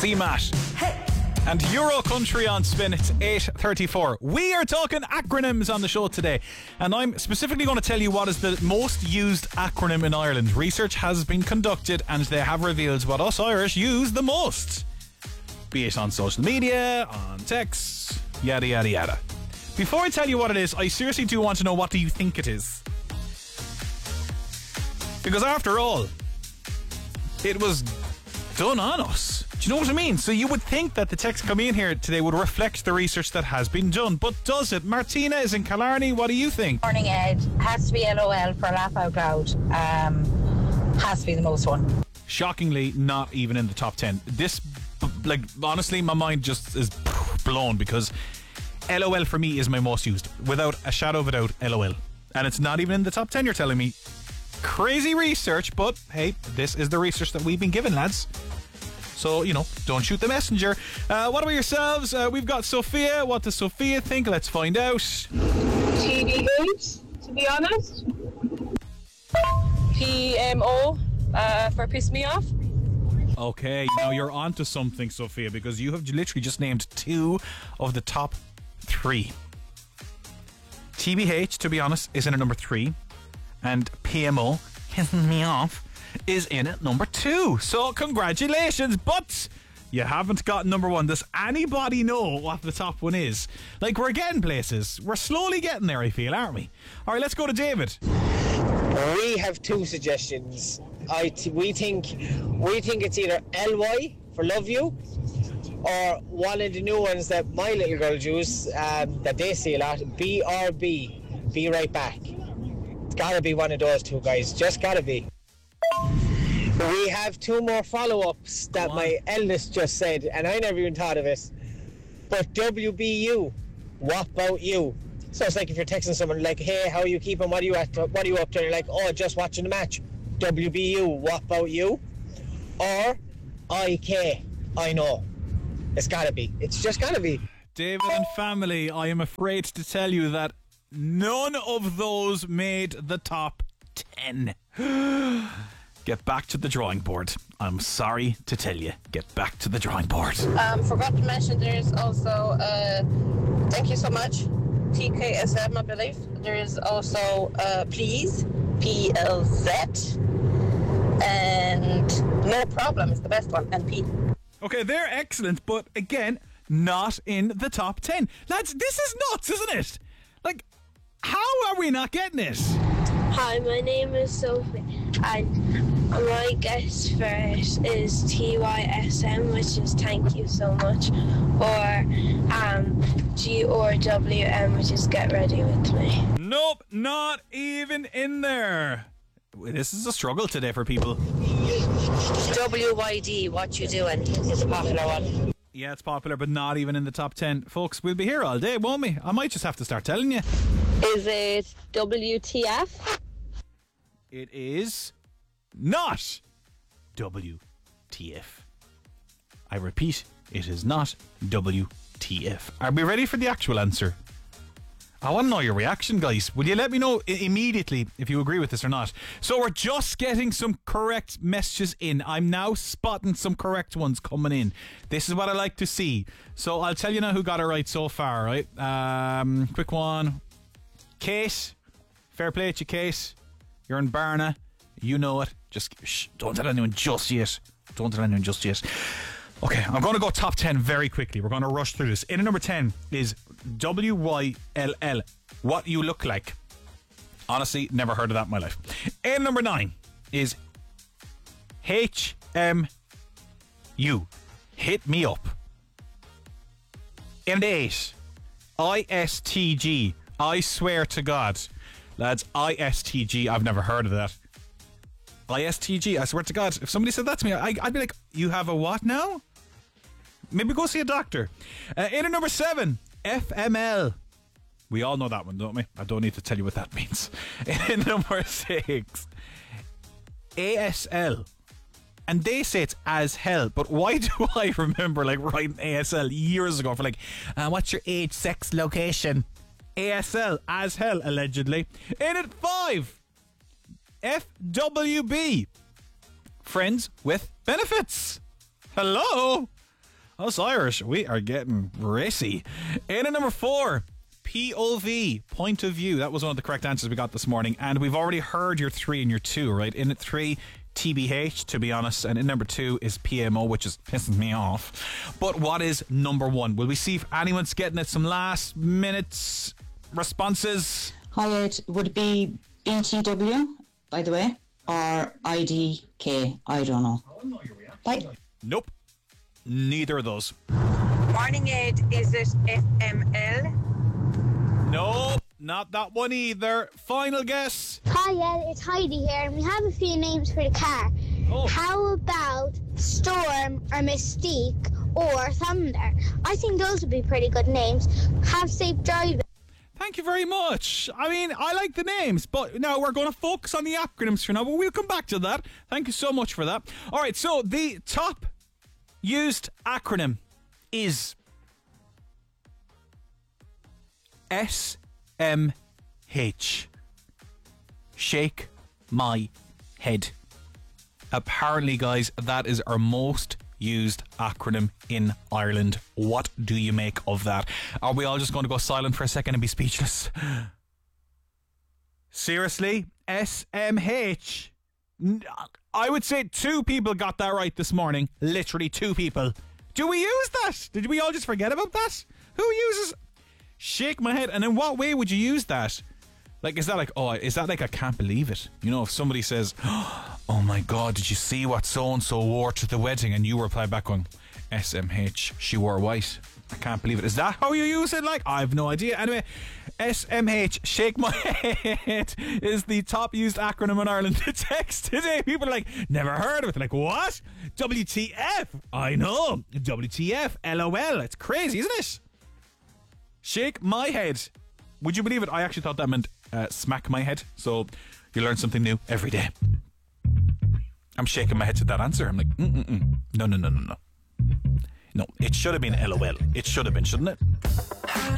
CMAT. And Euro Country on Spin. It's 8:34. We are talking acronyms on the show today, and I'm specifically going to tell you what is the most used acronym in Ireland. Research has been conducted and they have revealed what us Irish use the most, be it on social media, on text, yada yada yada. Before I tell you what it is, I seriously do want to know, what do you think it is? Because after all, it was done on us. Do you know what I mean? So you would think that the text coming in here today would reflect the research that has been done, but does it? Martina is in Killarney. What do you think? Morning, Ed. Has to be LOL for laugh out loud. Has to be the most one. Shockingly, not even in the top 10. This, like, honestly, my mind just is blown, because LOL for me is my most used, without a shadow of a doubt. LOL, and it's not even in the top 10. You're telling me? Crazy research, but hey, this is the research that we've been given, lads. So, you know, don't shoot the messenger. What about yourselves? We've got Sophia. What does Sophia think? Let's find out. TBH, to be honest. PMO, for piss me off. Okay, now you're onto something, Sophia, because you have literally just named 2 of the top 3. TBH, to be honest, is in at number 3, and PMO, pissing me off, is in at number 2. So congratulations, but you haven't got number 1. Does anybody know what the top one is? Like, we're getting places. We're slowly getting there, I feel, aren't we? Alright, let's go to David. We have 2 suggestions. We think it's either LY for love you, or one of the new ones that my little girl uses, that they see a lot, BRB, be right back. It's gotta be one of those 2, guys. Just gotta be. We have 2 more follow-ups that my eldest just said, and I never even thought of it. But WBU, what about you? So it's like if you're texting someone like, hey, how are you keeping? What are you up to? And you're like, oh, just watching the match. WBU, what about you? Or IK, I know. It's gotta be. It's just gotta be. David and family, I am afraid to tell you that none of those made the top 10. Get back to the drawing board. I'm sorry to tell you. Get back to the drawing board. Forgot to mention there's also, thank you so much, TKSM, I believe. There's also Please, PLZ, and No Problem is the best one, and P. Okay, they're excellent, but again, not in the top 10. Lads, this is nuts, isn't it? Like, how are we not getting this? Hi, my name is Sophie, and my guess first is TYSM, which is thank you so much, or GORWM, which is get ready with me. Nope, not even in there. This is a struggle today for people. WYD, what you doing? Is a popular one. Yeah, it's popular, but not even in the top 10. Folks, we'll be here all day, won't we? I might just have to start telling you. Is it WTF? It is not WTF. I repeat, it is not WTF. Are we ready for the actual answer? I want to know your reaction, guys. Will you let me know immediately if you agree with this or not? So we're just getting some correct messages in. I'm now spotting some correct ones coming in. This is what I like to see. So I'll tell you now who got it right so far, right? Quick one. Kate. Fair play to you, Kate. You're in Barna. You know it. Just don't tell anyone just yet. Don't tell anyone just yet. Okay, I'm going to go top 10 very quickly. We're going to rush through this. In at number 10 is WYLL. What you look like. Honestly, never heard of that in my life. In number 9 is HMU. Hit me up. In the 8, ISTG. I swear to God. Lads, ISTG. I've never heard of that. ISTG. I swear to God. If somebody said that to me, I'd be like, you have a what now? Maybe go see a doctor. In at number 7, FML. We all know that one, don't we? I don't need to tell you what that means. In number 6, ASL. And they say it's as hell, but why do I remember like writing ASL years ago for like, what's your age, sex, location? ASL, as hell, allegedly. In at 5, FWB. Friends with benefits. Hello? Us Irish, we are getting racy. In at number 4, POV, point of view. That was one of the correct answers we got this morning. And we've already heard your 3 and your 2, right? In at 3, TBH, to be honest. And in number 2 is PMO, which is pissing me off. But what is number 1? Will we see if anyone's getting it? Some last minutes responses? Hi, Ed. Would it be BTW, by the way, or IDK? I don't know. Bye. Nope. Neither of those. Morning, Ed. Is it FML? Nope. Not that one either. Final guess. Hi, Ed. It's Heidi here, and we have a few names for the car. Oh. How about Storm or Mystique or Thunder? I think those would be pretty good names. Have safe driving. Thank you very much. I mean, I like the names, but now we're going to focus on the acronyms for now, but we'll come back to that. Thank you so much for that. All right, so the top used acronym is SMH. Shake my head. Apparently, guys, that is our most used acronym in Ireland. What do you make of that? Are we all just going to go silent for a second and be speechless? Seriously? SMH? I would say 2 people got that right this morning. Literally 2 people. Do we use that? Did we all just forget about that? Who uses... Shake my head. And in what way would you use that? Like, is that like I can't believe it? You know, if somebody says, oh my God, did you see what so-and-so wore to the wedding? And you reply back going, SMH, she wore white. I can't believe it. Is that how you use it? Like, I have no idea. Anyway, SMH, shake my head, is the top used acronym in Ireland. The text today, people are like, never heard of it. They're like, what? WTF? I know. WTF, LOL. It's crazy, isn't it? Shake my head. Would you believe it? I actually thought that meant smack my head. So you learn something new every day. I'm shaking my head to that answer. I'm like, No, it should have been LOL. It should have been, shouldn't it?